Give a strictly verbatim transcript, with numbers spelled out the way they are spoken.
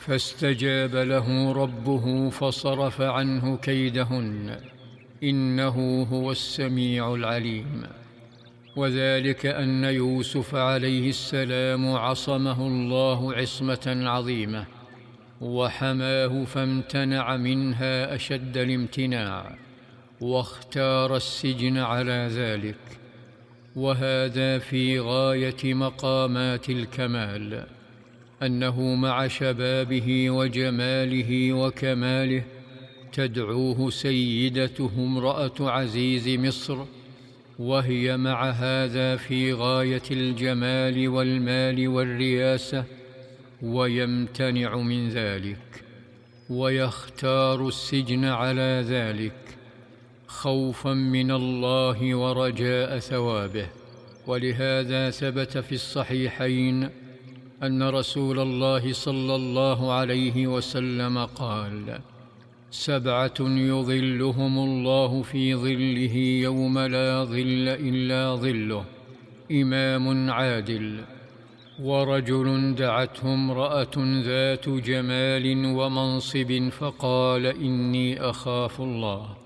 فاستجاب له ربه فصرف عنه كيدهن، إنه هو السميع العليم. وذلك أن يوسف عليه السلام عصمه الله عصمة عظيمة وحماه، فامتنع منها أشد الامتناع، واختار السجن على ذلك. وهذا في غاية مقامات الكمال، أنه مع شبابه وجماله وكماله تدعوه سيدته امرأة عزيز مصر، وهي مع هذا في غاية الجمال والمال والرياسة، ويمتنع من ذلك ويختار السجن على ذلك خوفا من الله ورجاء ثوابه. ولهذا ثبت في الصحيحين أن رسول الله صلى الله عليه وسلم قال: سبعة يظلهم الله في ظله يوم لا ظل إلا ظله: إمام عادل، ورجل دعته امرأة ذات جمال ومنصب فقال: إني أخاف الله.